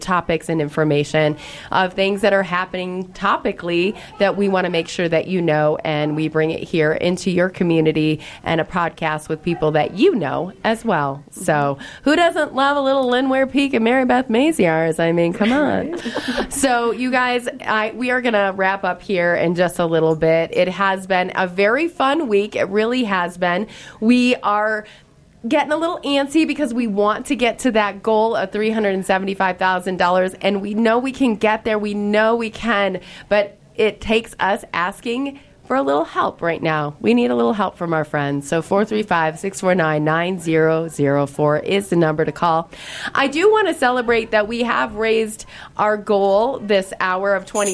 topics and information of things that are happening topically that we want to make sure that you know, and we bring it here into your community and a podcast with people that you know as well. So who doesn't love a little Lynn Peak and Mary Beth Maziarz? I mean, come on. So you guys, we are going to wrap up here in just a little bit. It has been a very fun week. It really has been. We are getting a little antsy because we want to get to that goal of $375,000, and we know we can get there. We know we can, but it takes us asking for a little help right now. We need a little help from our friends. So 435-649-9004 is the number to call. I do want to celebrate that we have raised our goal this hour of $20,000.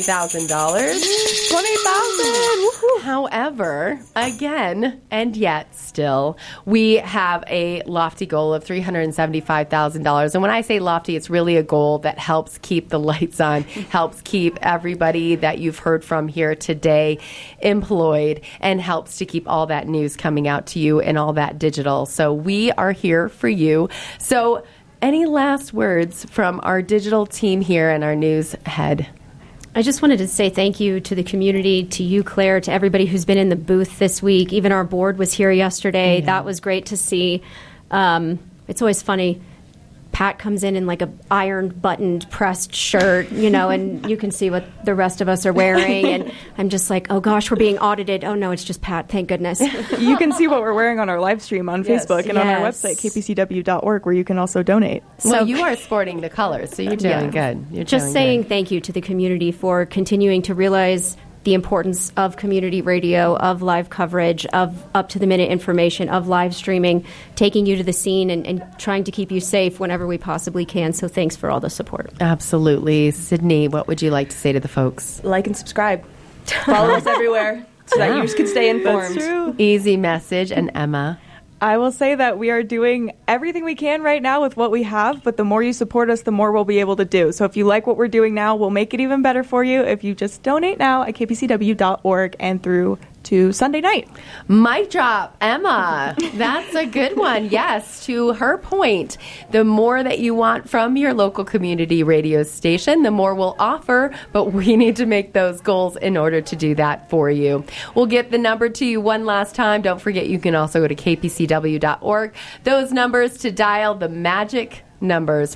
$20,000! However, again, and yet still, we have a lofty goal of $375,000. And when I say lofty, it's really a goal that helps keep the lights on, helps keep everybody that you've heard from here today employed, and helps to keep all that news coming out to you and all that digital. So we are here for you. So any last words from our digital team here and our news head? I just wanted to say thank you to the community, to you, Claire, to everybody who's been in the booth this week. Even our board was here yesterday. Yeah. That was great to see. It's always funny. Pat comes in like a ironed, buttoned, pressed shirt, and you can see what the rest of us are wearing. And I'm just like, oh, gosh, we're being audited. Oh, no, it's just Pat. Thank goodness. You can see what we're wearing on our live stream on Facebook and on our website, kpcw.org, where you can also donate. So you are sporting the colors, so you're doing good. You're just saying thank you to the community for continuing to realize the importance of community radio, of live coverage, of up-to-the-minute information, of live streaming, taking you to the scene and trying to keep you safe whenever we possibly can. So thanks for all the support. Absolutely. Sydney, what would you like to say to the folks? Like and subscribe. Follow us everywhere so that you can stay informed. That's true. Easy message. And Emma? I will say that we are doing everything we can right now with what we have, but the more you support us, the more we'll be able to do. So if you like what we're doing now, we'll make it even better for you if you just donate now at kpcw.org and through to Sunday night. Mic drop, Emma. That's a good one. Yes, to her point, the more that you want from your local community radio station, the more we'll offer, but we need to make those goals in order to do that for you. We'll get the number to you one last time. Don't forget, you can also go to kpcw.org. Those numbers to dial, the magic numbers,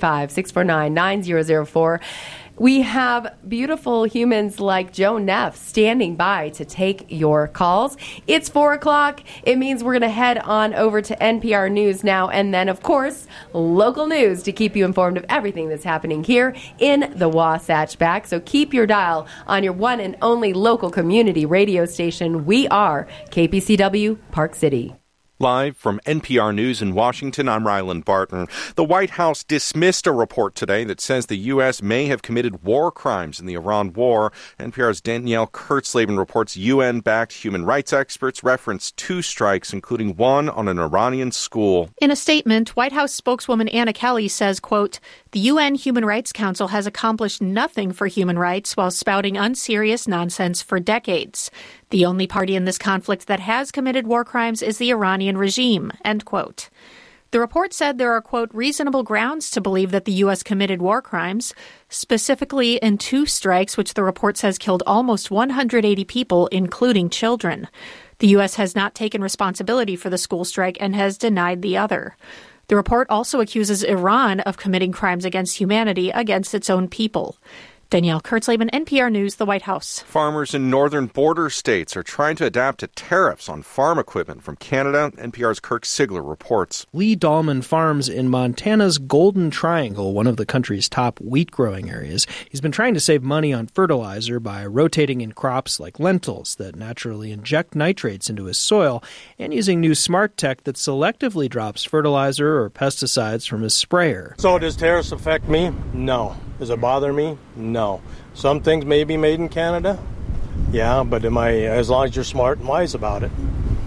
435-649-9004. We have beautiful humans like Joe Neff standing by to take your calls. It's 4 o'clock. It means we're going to head on over to NPR News now, and then, of course, local news to keep you informed of everything that's happening here in the Wasatch Back. So keep your dial on your one and only local community radio station. We are KPCW Park City. Live from NPR News in Washington, I'm Ryland Barton. The White House dismissed a report today that says the U.S. may have committed war crimes in the Iran war. NPR's Danielle Kurtzleben reports UN-backed human rights experts referenced 2 strikes, including one on an Iranian school. In a statement, White House spokeswoman Anna Kelly says, quote, "The UN Human Rights Council has accomplished nothing for human rights while spouting unserious nonsense for decades. The only party in this conflict that has committed war crimes is the Iranian regime," end quote. The report said there are, quote, "reasonable grounds to believe that the U.S. committed war crimes, specifically in 2 strikes, which the report says killed almost 180 people, including children. The U.S. has not taken responsibility for the school strike and has denied the other." The report also accuses Iran of committing crimes against humanity against its own people. Danielle Kurtzleben, NPR News, the White House. Farmers in northern border states are trying to adapt to tariffs on farm equipment from Canada. NPR's Kirk Sigler reports. Lee Dahlman farms in Montana's Golden Triangle, one of the country's top wheat-growing areas. He's been trying to save money on fertilizer by rotating in crops like lentils that naturally inject nitrates into his soil and using new smart tech that selectively drops fertilizer or pesticides from his sprayer. So does tariffs affect me? No. Does it bother me? No. Some things may be made in Canada. Yeah, but as long as you're smart and wise about it.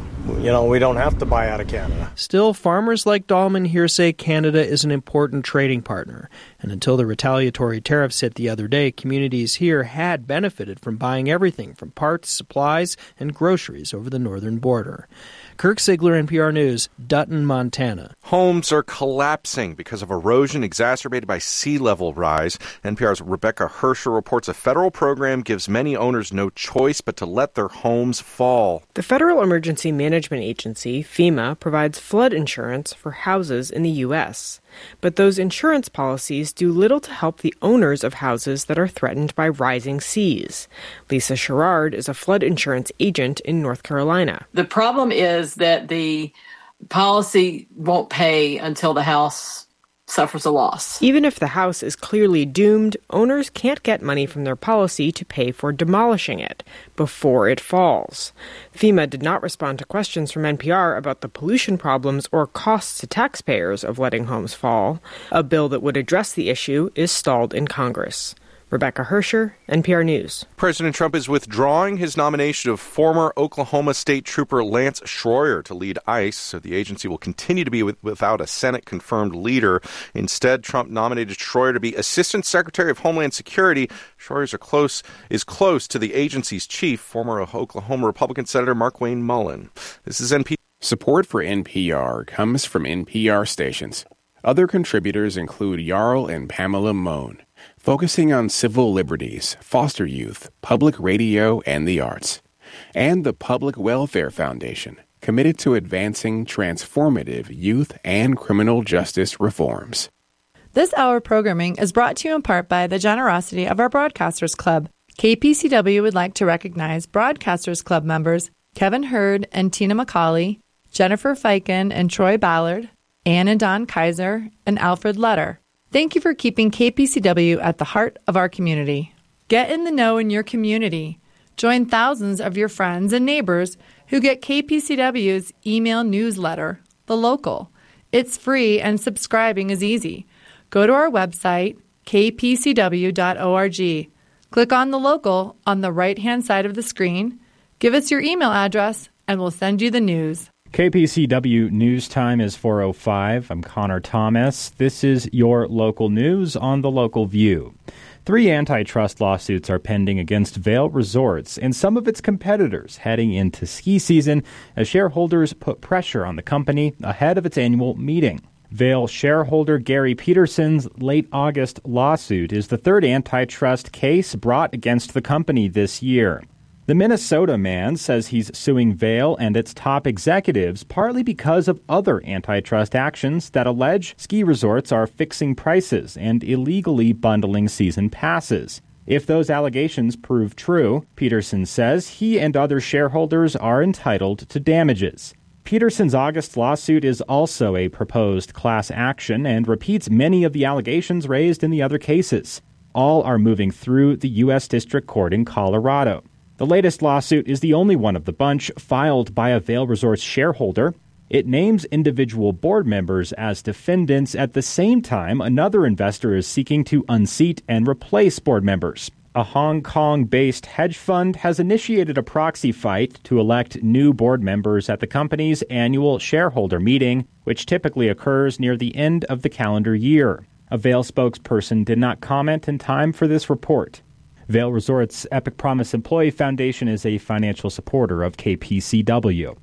We don't have to buy out of Canada. Still, farmers like Dahlman here say Canada is an important trading partner. And until the retaliatory tariffs hit the other day, communities here had benefited from buying everything from parts, supplies, and groceries over the northern border. Kirk Sigler, NPR News, Dutton, Montana. Homes are collapsing because of erosion exacerbated by sea level rise. NPR's Rebecca Hersher reports a federal program gives many owners no choice but to let their homes fall. The Federal Emergency Management Agency, FEMA, provides flood insurance for houses in the U.S. But those insurance policies do little to help the owners of houses that are threatened by rising seas. Lisa Sherrard is a flood insurance agent in North Carolina. The problem is that the policy won't pay until the house suffers a loss. Even if the house is clearly doomed, owners can't get money from their policy to pay for demolishing it before it falls. FEMA did not respond to questions from NPR about the pollution problems or costs to taxpayers of letting homes fall. A bill that would address the issue is stalled in Congress. Rebecca Hersher, NPR News. President Trump is withdrawing his nomination of former Oklahoma State Trooper Lance Schroyer to lead ICE, so the agency will continue to be without a Senate-confirmed leader. Instead, Trump nominated Schroyer to be Assistant Secretary of Homeland Security. Schroyer is close to the agency's chief, former Oklahoma Republican Senator Markwayne Mullin. This is NPR. Support for NPR comes from NPR stations. Other contributors include Jarl and Pamela Mohn, focusing on civil liberties, foster youth, public radio, and the arts. And the Public Welfare Foundation, committed to advancing transformative youth and criminal justice reforms. This hour of programming is brought to you in part by the generosity of our Broadcasters Club. KPCW would like to recognize Broadcasters Club members Kevin Hurd and Tina McCauley, Jennifer Fiken and Troy Ballard, Ann and Don Kaiser, and Alfred Letter. Thank you for keeping KPCW at the heart of our community. Get in the know in your community. Join thousands of your friends and neighbors who get KPCW's email newsletter, The Local. It's free and subscribing is easy. Go to our website, kpcw.org. Click on The Local on the right-hand side of the screen. Give us your email address, and we'll send you the news. KPCW News Time is 4:05. I'm Connor Thomas. This is your local news on The Local View. 3 antitrust lawsuits are pending against Vail Resorts and some of its competitors heading into ski season as shareholders put pressure on the company ahead of its annual meeting. Vail shareholder Gary Peterson's late August lawsuit is the 3rd antitrust case brought against the company this year. The Minnesota man says he's suing Vail and its top executives partly because of other antitrust actions that allege ski resorts are fixing prices and illegally bundling season passes. If those allegations prove true, Peterson says he and other shareholders are entitled to damages. Peterson's August lawsuit is also a proposed class action and repeats many of the allegations raised in the other cases. All are moving through the U.S. District Court in Colorado. The latest lawsuit is the only one of the bunch filed by a Vail Resorts shareholder. It names individual board members as defendants. At the same time, another investor is seeking to unseat and replace board members. A Hong Kong-based hedge fund has initiated a proxy fight to elect new board members at the company's annual shareholder meeting, which typically occurs near the end of the calendar year. A Vail spokesperson did not comment in time for this report. Vail Resorts Epic Promise Employee Foundation is a financial supporter of KPCW.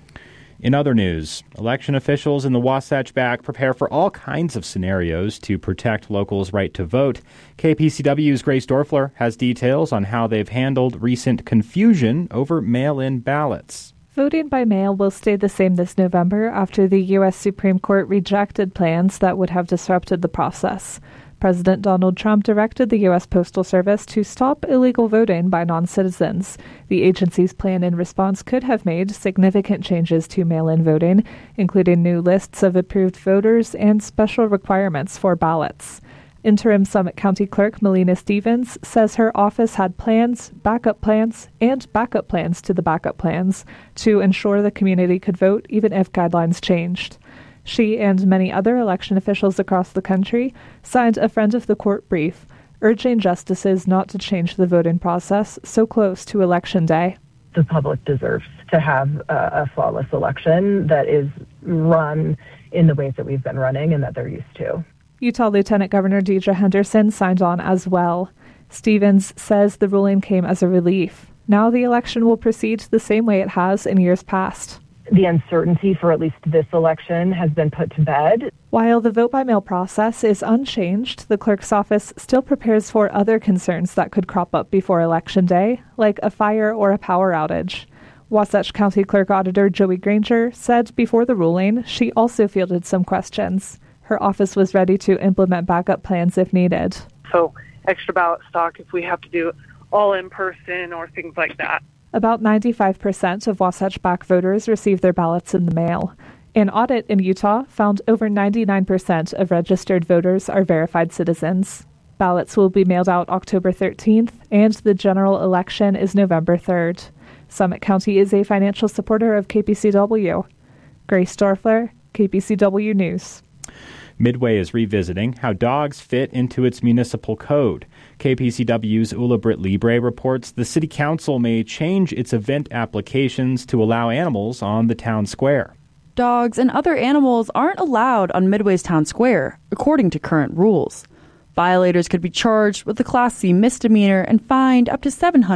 In other news, election officials in the Wasatch Back prepare for all kinds of scenarios to protect locals' right to vote. KPCW's Grace Dorfler has details on how they've handled recent confusion over mail-in ballots. Voting by mail will stay the same this November after the U.S. Supreme Court rejected plans that would have disrupted the process. President Donald Trump directed the U.S. Postal Service to stop illegal voting by non-citizens. The agency's plan in response could have made significant changes to mail-in voting, including new lists of approved voters and special requirements for ballots. Interim Summit County Clerk Melina Stevens says her office had plans, backup plans, and backup plans to the backup plans to ensure the community could vote even if guidelines changed. She and many other election officials across the country signed a friend of the court brief, urging justices not to change the voting process so close to Election Day. The public deserves to have a flawless election that is run in the ways that we've been running and that they're used to. Utah Lieutenant Governor Deidre Henderson signed on as well. Stevens says the ruling came as a relief. Now the election will proceed the same way it has in years past. The uncertainty for at least this election has been put to bed. While the vote-by-mail process is unchanged, the clerk's office still prepares for other concerns that could crop up before Election Day, like a fire or a power outage. Wasatch County Clerk Auditor Joey Granger said before the ruling she also fielded some questions. Her office was ready to implement backup plans if needed. So extra ballot stock if we have to do all in person or things like that. About 95% of Wasatch Back voters receive their ballots in the mail. An audit in Utah found over 99% of registered voters are verified citizens. Ballots will be mailed out October 13th, and the general election is November 3rd. Summit County is a financial supporter of KPCW. Grace Dorfler, KPCW News. Midway is revisiting how dogs fit into its municipal code. KPCW's Ula Britt Libre reports the city council may change its event applications to allow animals on the town square. Dogs and other animals aren't allowed on Midway's town square, according to current rules. Violators could be charged with a Class C misdemeanor and fined up to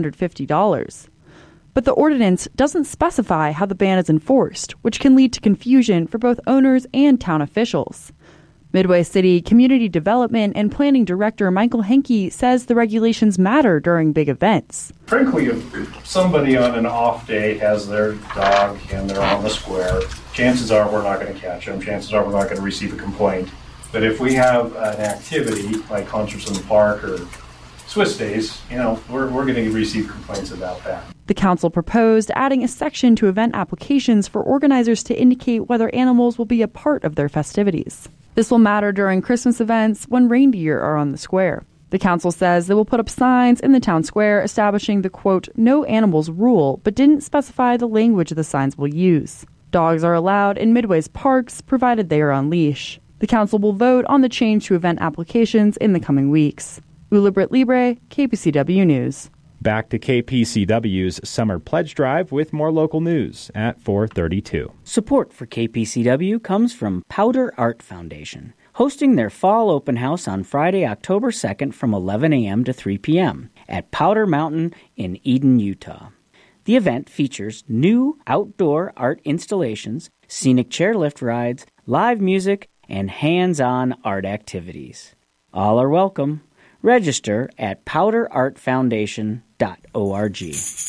$750. But the ordinance doesn't specify how the ban is enforced, which can lead to confusion for both owners and town officials. Midway City Community Development and Planning Director Michael Henke says the regulations matter during big events. Frankly, if somebody on an off day has their dog and they're on the square, chances are we're not going to catch them. Chances are we're not going to receive a complaint. But if we have an activity like concerts in the park or Swiss days, we're going to receive complaints about that. The council proposed adding a section to event applications for organizers to indicate whether animals will be a part of their festivities. This will matter during Christmas events when reindeer are on the square. The council says they will put up signs in the town square establishing the, quote, no animals rule, but didn't specify the language the signs will use. Dogs are allowed in Midway's parks, provided they are on leash. The council will vote on the change to event applications in the coming weeks. Ula Britt Libre, KPCW News. Back to KPCW's Summer Pledge Drive with more local news at 4:32. Support for KPCW comes from Powder Art Foundation, hosting their fall open house on Friday, October 2nd from 11 a.m. to 3 p.m. at Powder Mountain in Eden, Utah. The event features new outdoor art installations, scenic chairlift rides, live music, and hands-on art activities. All are welcome. Register at powderartfoundation.org.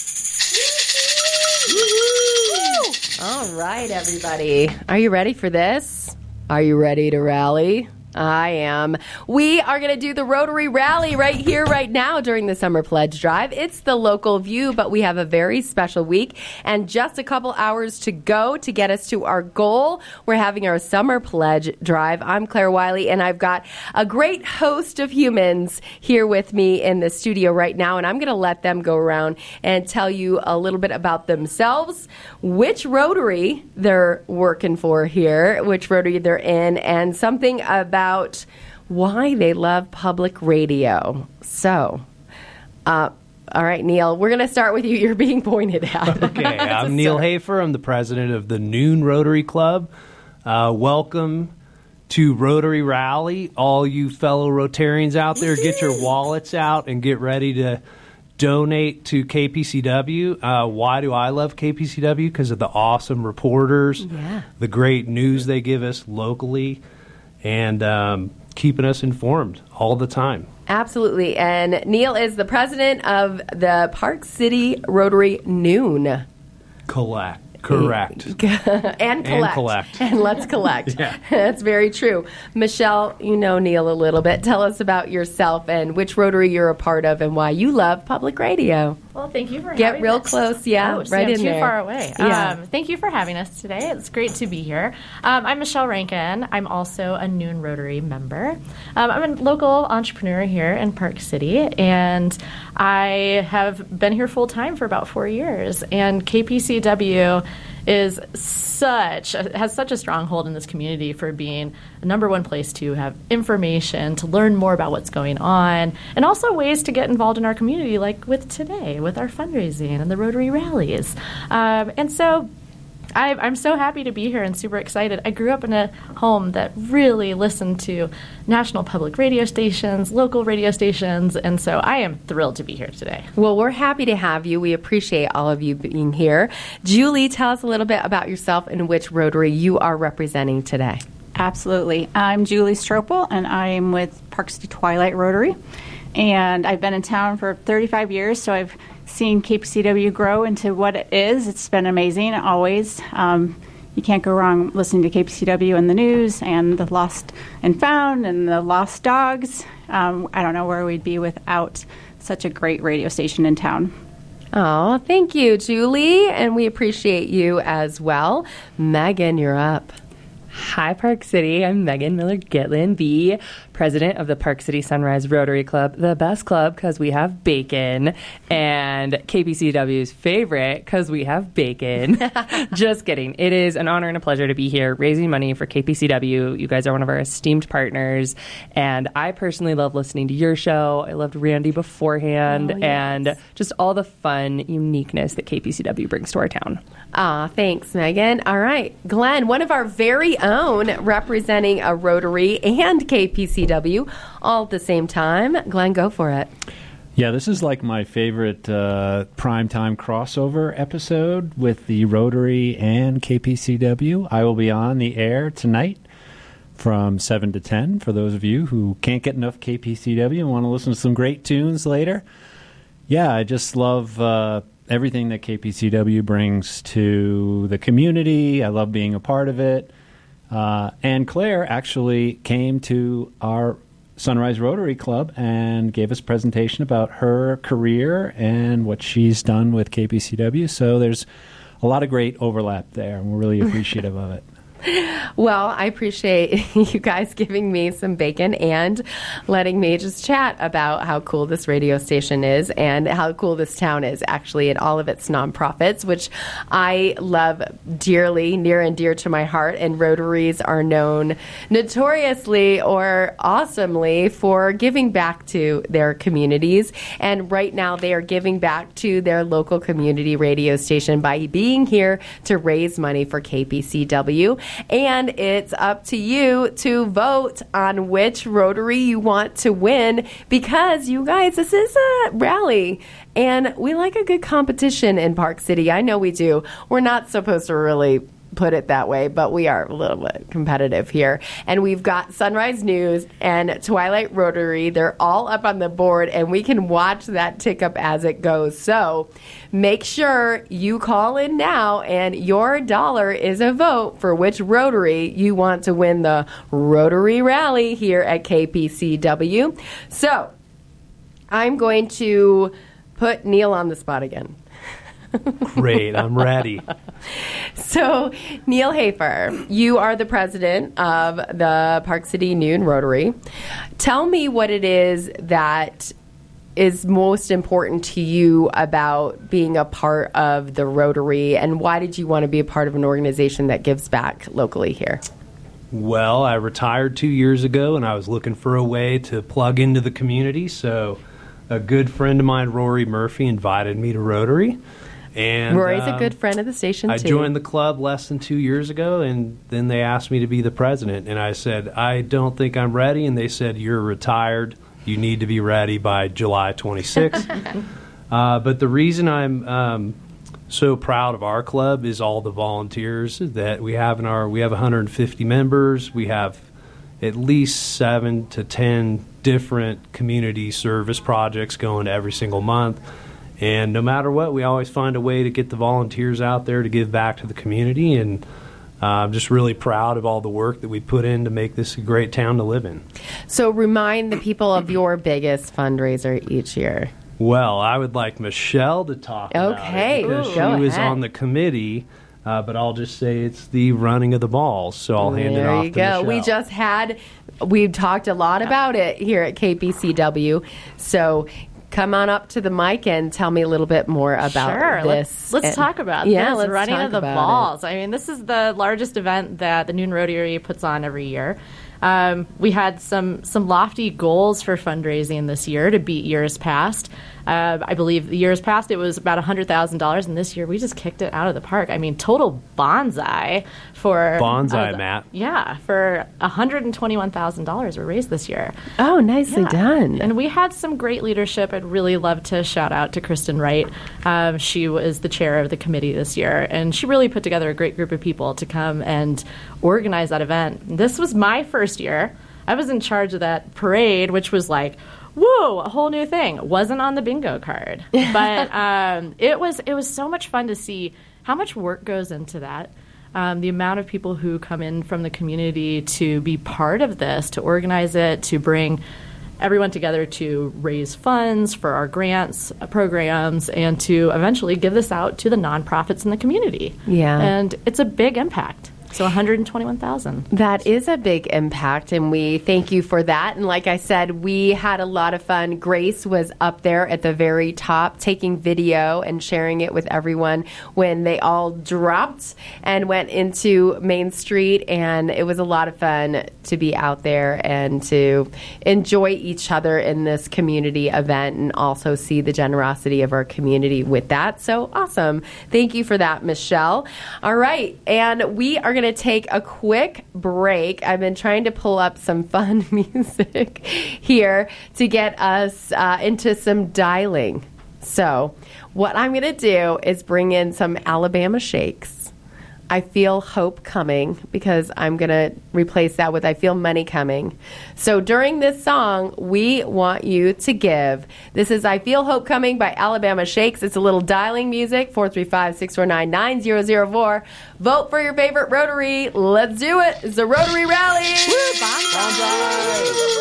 All right, everybody. Are you ready for this? Are you ready to rally? I am. We are going to do the Rotary Rally right here, right now during the Summer Pledge Drive. It's the local view, but we have a very special week and just a couple hours to go to get us to our goal. We're having our Summer Pledge Drive. I'm Claire Wiley, and I've got a great host of humans here with me in the studio right now, and I'm going to let them go around and tell you a little bit about themselves, which Rotary they're working for here, which Rotary they're in, and something about why they love public radio. So, all right, Neil, we're going to start with you. You're being pointed at. Okay, I'm Neil Hafer. I'm the president of the Noon Rotary Club. Welcome to Rotary Rally. All you fellow Rotarians out there, get your wallets out and get ready to donate to KPCW. Why do I love KPCW? Because of the awesome reporters, the great news they give us locally, and keeping us informed all the time. Absolutely. And Neil is the president of the Park City Rotary Noon. Correct. And collect. And let's collect. Yeah. That's very true. Michelle, you know Neil a little bit. Tell us about yourself and which Rotary you're a part of and why you love public radio. Well, thank you for having Get real us. close, yeah, Oh, right in too there. far away. Yeah. Thank you for having us today. It's great to be here. I'm Michelle Rankin. I'm also a Noon Rotary member. I'm a local entrepreneur here in Park City, and I have been here full time for about 4 years. And KPCW has such a strong hold in this community for being a number one place to have information, to learn more about what's going on, and also ways to get involved in our community, like with today, with our fundraising and the Rotary rallies. And so I'm so happy to be here and super excited. I grew up in a home that really listened to national public radio stations, local radio stations, and so I am thrilled to be here today. Well, we're happy to have you. We appreciate all of you being here. Julie, tell us a little bit about yourself and which Rotary you are representing today. Absolutely. I'm Julie Stropel, and I'm with Park City Twilight Rotary. And I've been in town for 35 years, so I've seen KPCW grow into what it is. It's been amazing, always. You can't go wrong listening to KPCW and the news and the lost and found and the lost dogs. I don't know where we'd be without such a great radio station in town. Oh, thank you, Julie, and we appreciate you as well. Megan, you're up. Hi, Park City. I'm Megan Miller-Gitlin, the president of the Park City Sunrise Rotary Club, the best club because we have bacon, and KPCW's favorite because we have bacon. Just kidding. It is an honor and a pleasure to be here raising money for KPCW. You guys are one of our esteemed partners, and I personally love listening to your show. I loved Randy beforehand, and just all the fun uniqueness that KPCW brings to our town. Thanks, Megan. All right, Glenn, one of our very own, representing a Rotary and KPCW all at the same time. Glenn, go for it. Yeah, this is like my favorite primetime crossover episode with the Rotary and KPCW. I will be on the air tonight from 7 to 10 for those of you who can't get enough KPCW and want to listen to some great tunes later. Yeah, I just love everything that KPCW brings to the community. I love being a part of it. And Claire actually came to our Sunrise Rotary Club and gave us a presentation about her career and what she's done with KPCW. So there's a lot of great overlap there, and we're really appreciative of it. Well, I appreciate you guys giving me some bacon and letting me just chat about how cool this radio station is and how cool this town is, actually, and all of its nonprofits, which I love dearly, near and dear to my heart. And Rotaries are known notoriously or awesomely for giving back to their communities. And right now they are giving back to their local community radio station by being here to raise money for KPCW. And it's up to you to vote on which Rotary you want to win, because you guys, this is a rally and we like a good competition in Park City. I know we do. We're not supposed to really put it that way, but we are a little bit competitive here. And we've got Sunrise News and Twilight Rotary. They're all up on the board, and we can watch that tick up as it goes. So make sure you call in now, and your dollar is a vote for which Rotary you want to win the Rotary Rally here at KPCW. So I'm going to put Neil on the spot again. Great, I'm ready. So, Neil Hafer, you are the president of the Park City Noon Rotary. Tell me what it is that is most important to you about being a part of the Rotary, and why did you want to be a part of an organization that gives back locally here? Well, I retired 2 years ago, and I was looking for a way to plug into the community, so a good friend of mine, Rory Murphy, invited me to Rotary. And Rory's a good friend of the station, too. I joined the club less than 2 years ago, and then they asked me to be the president. And I said, I don't think I'm ready. And they said, you're retired. You need to be ready by July 26th. But the reason I'm so proud of our club is all the volunteers that we have we have 150 members. We have at least 7 to 10 different community service projects going every single month. And no matter what, we always find a way to get the volunteers out there to give back to the community. And I'm just really proud of all the work that we put in to make this a great town to live in. So remind the people of your biggest fundraiser each year. Well, I would like Michelle to talk about it because she was on the committee. But I'll just say it's the running of the balls, so I'll hand it off to Michelle. We talked a lot about it here at KPCW. So come on up to the mic and tell me a little bit more about this. Let's talk about this. Running of the balls. I mean, this is the largest event that the Noon Rotary puts on every year. We had some lofty goals for fundraising this year to beat years past. I believe the years past it was about $100,000, and this year we just kicked it out of the park. I mean, total bonsai for Matt. Yeah, for $121,000 were raised this year. Oh, nicely done. And we had some great leadership. I'd really love to shout out to Kristen Wright. She was the chair of the committee this year, and she really put together a great group of people to come and organize that event. This was my first year. I was in charge of that parade, which was like, whoa, a whole new thing. Wasn't on the bingo card. But it was so much fun to see how much work goes into that. The amount of people who come in from the community to be part of this, to organize it, to bring everyone together to raise funds for our grants programs, and to eventually give this out to the nonprofits in the community. Yeah. And it's a big impact. So $121,000. That is a big impact, and we thank you for that. And like I said, we had a lot of fun. Grace was up there at the very top taking video and sharing it with everyone when they all dropped and went into Main Street, and it was a lot of fun to be out there and to enjoy each other in this community event and also see the generosity of our community with that. So awesome. Thank you for that, Michelle. All right, and we are going to take a quick break. I've been trying to pull up some fun music here to get us into some dialing. So what I'm going to do is bring in some Alabama Shakes. I Feel Hope Coming, because I'm going to replace that with I Feel Money Coming. So during this song, we want you to give. This is I Feel Hope Coming by Alabama Shakes. It's a little dialing music, 435-649-9004. Vote for your favorite Rotary. Let's do it. It's a Rotary Rally. Woo, bonsai.